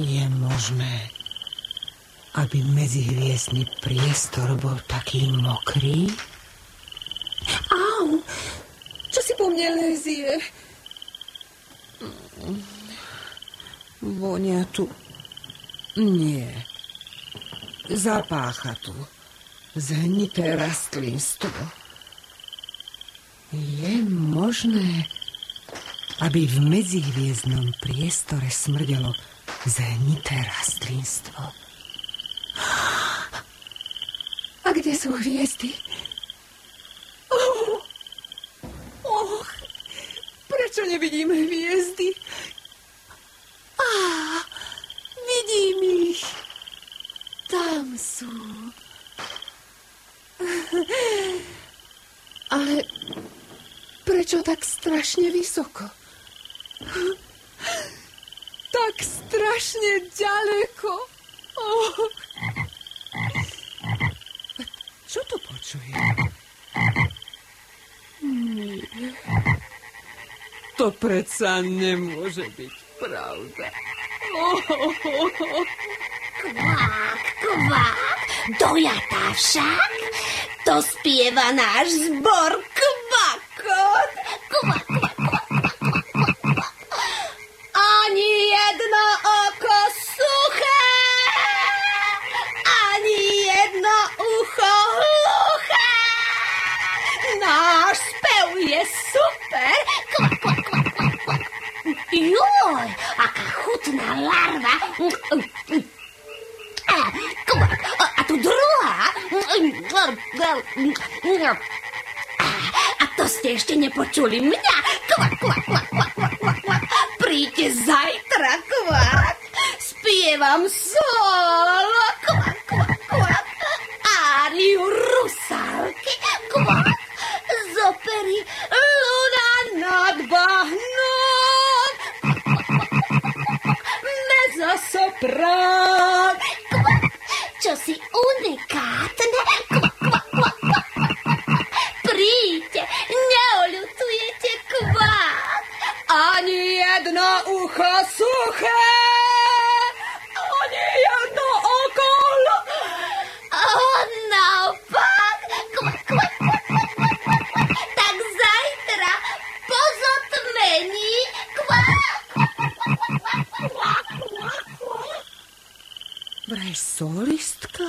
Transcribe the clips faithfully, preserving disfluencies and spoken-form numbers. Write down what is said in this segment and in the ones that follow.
Je možné, aby medzihviezdny priestor bol taký mokrý? Au! Čo si po mne lezie? Vonia tu... Nie. Zapácha tu. Zhnité rastlinstvo. Je možné, aby v medzihviezdnom priestore smrdelo zhnité rastlinstvo? A kde sú hviezdy? Oh, oh, prečo nevidím hviezdy? Á, vidím ich. Tam sú. Ale prečo tak strašne vysoko? Tak strašne ďaleko. Oh. Čo to počuje? Nie. To predsa nemôže byť pravda. Oh. Kvák, kvák, dojatá však. To spieva náš zbor kvakot. Kvak, kvak, kvak, kvak, kvak, kvak. Ani jedno oko suché, ani jedno ucho hluché. Náš spev je super. Kvak, kvak, kvak, kvak, kvak. Joj, aká chutná larva. Kvak, a tu druhá. A to ste ešte nepočuli mňa. Kvak, kvak, kvak, kvak, kvak, kvak, kvak. Príďte zajtra, kvak. Spievam solo. Kvak, kvak, kvak. Áriu Rusálky. Kvak. Z opery Luna nad bahnom. Mezzosoprán. Kvak. Čo si unikátne. Kvak, kvak, kvak, kvak. Príďte, neoľutujete, kvak. Ani jedno ucho suché, ani jedno oko hluché. A naopak. Kvak, kvak, kvak, kvak, kvak, kvak. Tak zajtra po zotmení. Kvak. Vraj solistka?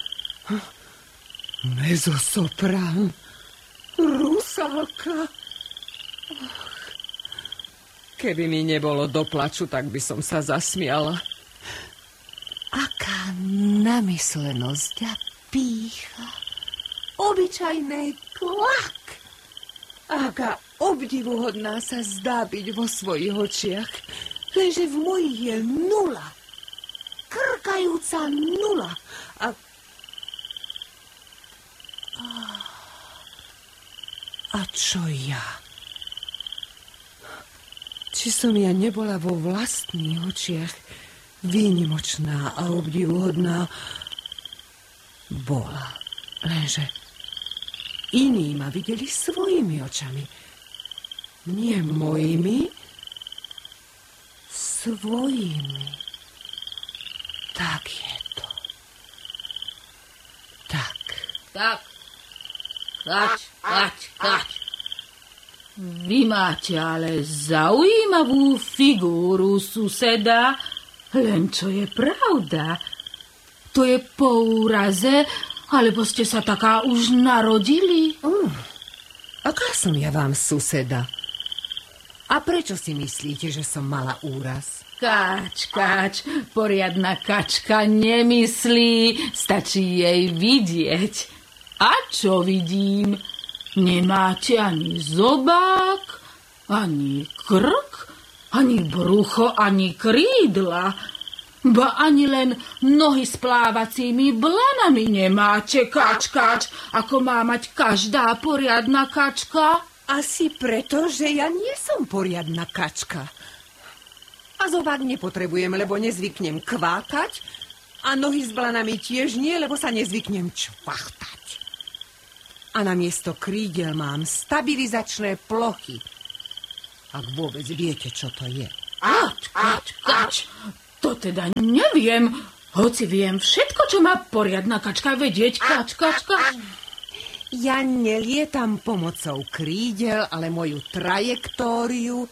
Mezzosoprán? Rusálka? Keby mi nebolo do plaču, tak by som sa zasmiala. Aká namyslenosť a pýcha. Obyčajné kvak. Aká obdivuhodná sa zdá byť vo svojich očiach. Lenže v mojich je nula. Krkajúca nula. A... A čo ja? Či som ja nebola vo vlastných očiach výnimočná a obdivuhodná? Bola. Lenže iní ma videli svojimi očami. Nie mojimi, svojimi. Tak je to. Tak. Tak. Kač, kač, kač. Vy máte ale zaujímavú figúru, suseda, len čo je pravda. To je po úraze, alebo ste sa taká už narodili? Uh, aká som ja vám suseda? A prečo si myslíte, že som mala úraz? Kač, kač, poriadna kačka nemyslí, stačí jej vidieť. A čo vidím? Nemáte ani zobák, ani krk, ani brucho, ani krídla. Ba ani len nohy s plávacími blanami nemáte, kač, kač, ako má mať každá poriadna kačka. Asi preto, že ja nie som poriadna kačka. A zobák nepotrebujem, lebo nezvyknem kvákať a nohy s blanami tiež nie, lebo sa nezvyknem čvachtať. A namiesto krídel mám stabilizačné plochy. Ak vôbec viete, čo to je. Kač, kač, kač, To teda neviem, hoci viem všetko, čo má poriadna kačka vedieť. Kač, kač, kač. Ja nelietam pomocou krídel, ale moju trajektóriu,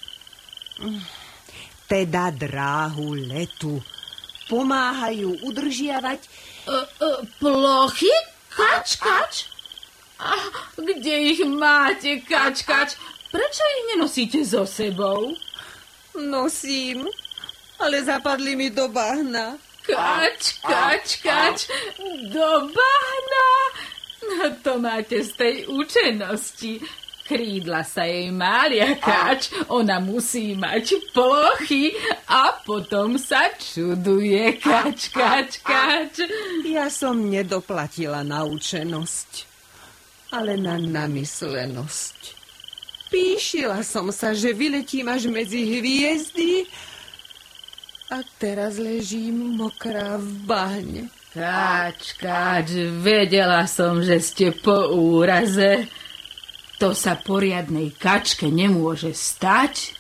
teda dráhu letu, pomáhajú udržiavať... Uh, uh, plochy? Kač, kač? A kde ich máte, kač, kač? Prečo ich nenosíte so sebou? Nosím, ale zapadli mi do bahna. Kač, kač, kač, do bahna? No to máte z tej učenosti. Krídla sa jej mália, kač. Ona musí mať plochy a potom sa čuduje, kač, kač, kač. Ja som nedoplatila na učenosť, ale na namyslenosť. Píšila som sa, že vyletím až medzi hviezdy a teraz ležím mokrá v bahne. Kač, kač, vedela som, že ste po úraze. To sa poriadnej kačke nemôže stať.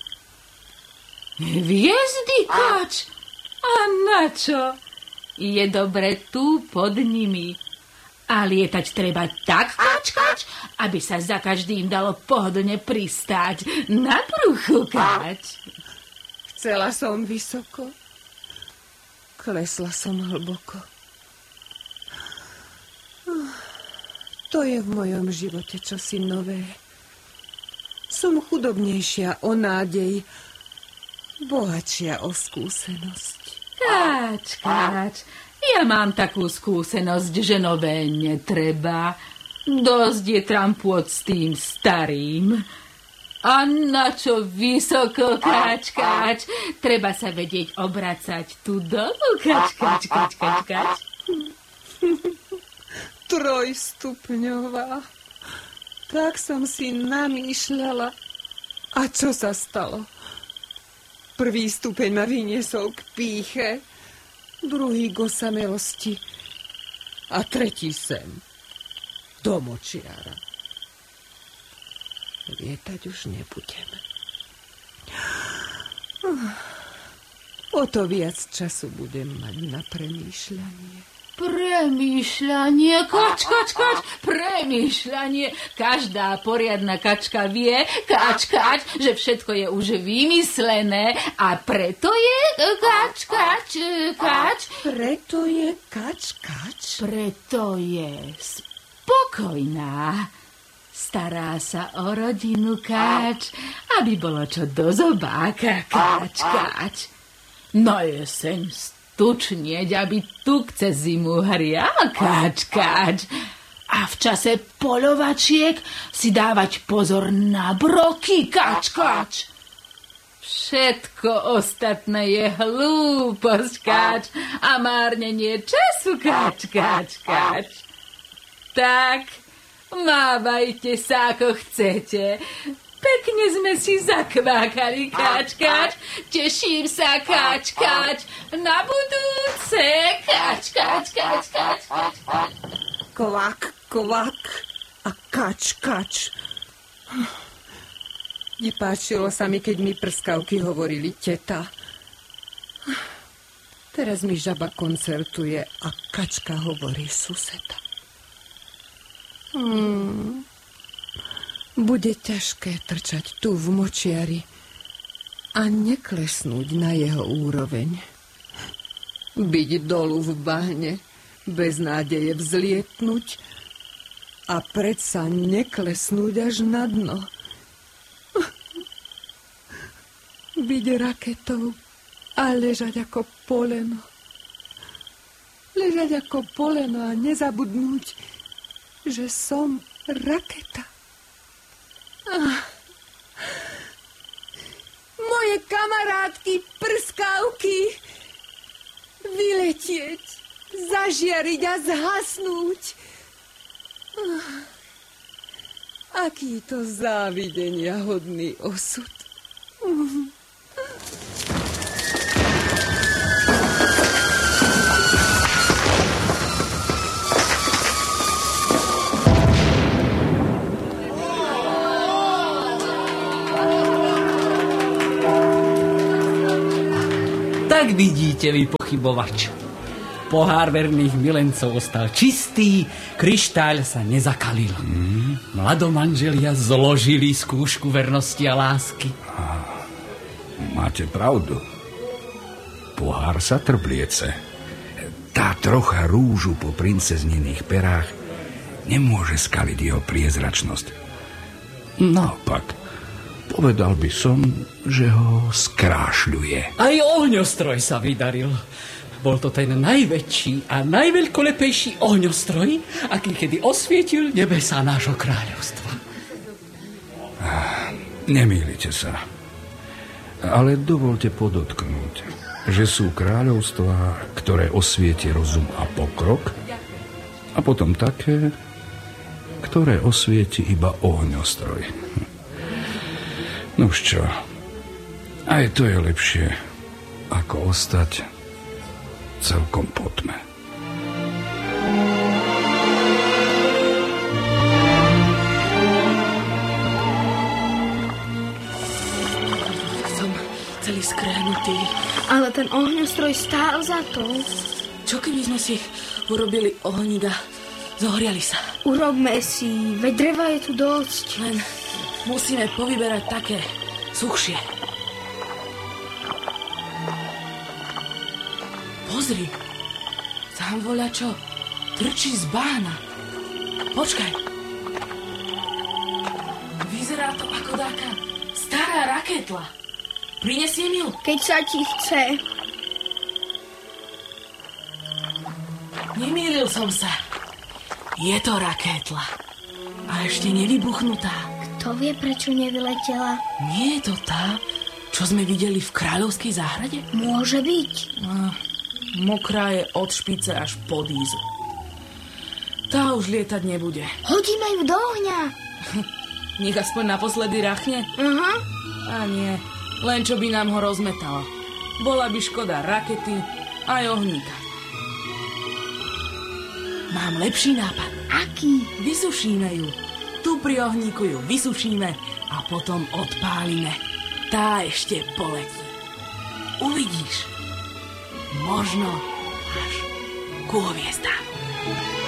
Hviezdy, kač? A na čo? Je dobre tu pod nimi. A lietať treba tak, kač, kač, aby sa za každým dalo pohodlne pristáť na bruchu, kač. Chcela som vysoko, klesla som hlboko. To je v mojom živote čosi nové. Som chudobnejšia o nádej, bohatšia o skúsenosť. Kač, kač, ja mám takú skúsenosť, že nové netreba. Dosť je trampôť s tým starým. A na čo vysoko, kač, kač? Treba sa vedieť obracať tu dolu, kač, kač, kač, kač, kač. Trojstupňová. Tak som si namýšľala. A čo sa stalo? Prvý stupeň ma vyniesol k pýche, druhý k osamelosti a tretí sem, do močiara. Lietať už nebudem. O to viac času budem mať na premýšľanie. Premýšľanie, kač, kač, kač, premýšľanie. Každá poriadna kačka vie, kač, kač, že všetko je už vymyslené a preto je kač, kač, kač. Preto je kač, kač. Preto je spokojná. Stará sa o rodinu, kač, aby bolo čo do zobáka, kač, kač. Na jeseň tučnieť, aby tuk cez zimu hrial, kač, kač. A v čase polovačiek si dávať pozor na broky, kač, kač. Všetko ostatné je hlúposť, kač, a márnenie času, kač, kač, kač. Tak, mávajte sa, ako chcete. Pekne sme si zakvákali, kač, kač. Teším sa, kač, kač. Na budúce, kač, kač, kač, kač, kač, kač. Kvak, kvak a kač, kač. Nepáčilo sa mi, keď mi prskavky hovorili teta. Teraz mi žaba koncertuje a kačka hovorí suseda. Hmm... Bude ťažké trčať tu v močiari a neklesnúť na jeho úroveň. Byť dolu v bahne, bez nádeje vzlietnúť a predsa neklesnúť až na dno. Byť raketou a ležať ako poleno. Ležať ako poleno a nezabudnúť, že som raketa. Ah. Moje kamarátky, prskavky, vyletieť, zažiariť a zhasnúť. Ah. Aký to závidenia hodný osud. Mm. Tak vidí. poctivý pochybovač. Pohár verných milencov ostal čistý, kryštáľ sa nezakalil. Mm. Mladomanželia zložili skúšku vernosti a lásky. A, máte pravdu. Pohár sa trbliece. Tá trocha rúžu po princezniných perách nemôže skaliť jeho priezračnosť. Naopak, povedal by som, že ho skrášľuje. Aj ohňostroj sa vydaril. Bol to ten najväčší a najveľkolepejší ohňostroj, aký kedy osvietil nebesá nášho kráľovstva. Nemýlite sa. Ale dovolte podotknúť, že sú kráľovstvá, ktoré osvieti rozum a pokrok, a potom také, ktoré osvieti iba ohňostroj. Nuž čo, aj to je lepšie, ako ostať celkom po tme. Som celý skrénutý. Ale ten ohňostroj stál za to. Čo keby sme si urobili ohník a zohriali sa? Urobme si, veď dreva je tu dosť. Len musíme povyberať také suchšie. Pozri, tam voľa čo trčí z bána. Počkaj. Vyzerá to ako taká stará raketla. Prinesiem ju? Keď sa ti chce. Nemýlil som sa. Je to raketla. A ešte nevybuchnutá. Kto vie, prečo nevyletela? Nie je to tá, čo sme videli v kráľovskej záhrade? Môže byť. No, mokrá je od špice až po dízu. Tá už lietať nebude. Hodíme ju do ohňa. Nech aspoň naposledy rachne? Aha. A nie, len čo by nám ho rozmetala. Bola by škoda rakety aj ohníka. Mám lepší nápad. Aký? Vysušíme ju. Tu pri ohníku ju vysušíme a potom odpálime. Tá ešte poletí. Uvidíš. Možno až ku hviezdám.